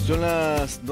Son las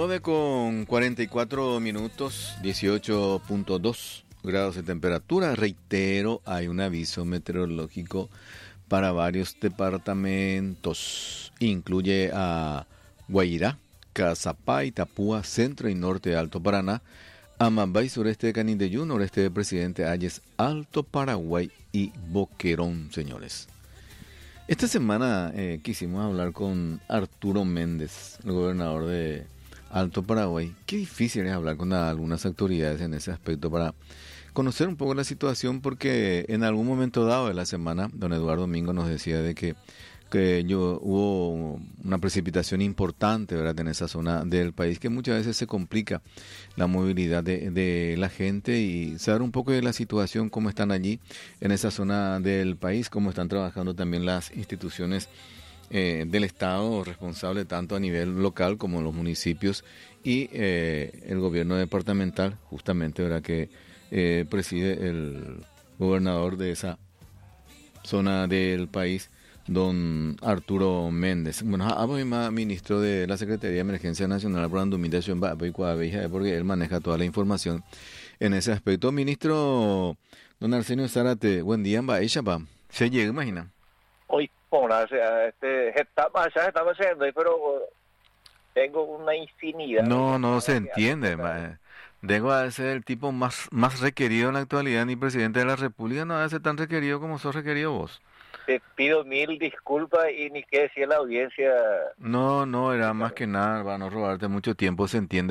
9:44, 18.2 grados de temperatura. Reitero, hay un aviso meteorológico para varios departamentos. Incluye a Guairá, Cazapá, Itapúa, centro y norte de Alto Paraná, Amambay, sureste de Canindeyú, noreste de Presidente Hayes, Alto Paraguay y Boquerón, señores. Esta semana quisimos hablar con Arturo Méndez, el gobernador de Alto Paraguay. Qué difícil es hablar con algunas autoridades en ese aspecto para conocer un poco la situación, porque en algún momento dado de la semana, don Eduardo Domingo nos decía de que hubo una precipitación importante, ¿verdad?, en esa zona del país, que muchas veces se complica la movilidad de la gente, y saber un poco de la situación, cómo están allí en esa zona del país, cómo están trabajando también las instituciones del Estado, responsable tanto a nivel local como en los municipios, y el gobierno departamental, justamente, ¿verdad?, que preside el gobernador de esa zona del país, don Arturo Méndez. Bueno, ministro de la Secretaría de Emergencia Nacional, porque él maneja toda la información en ese aspecto. Ministro, don Arsenio Zárate, buen día. Se llega, imagina. Hoy, estamos haciendo, pero tengo una infinidad. No se entiende. Debo a ser el tipo más requerido en la actualidad, ni presidente de la República no debe ser tan requerido como sos requerido vos. Te pido mil disculpas y ni qué decir la audiencia. No, era más que nada, para no robarte mucho tiempo, se entiende.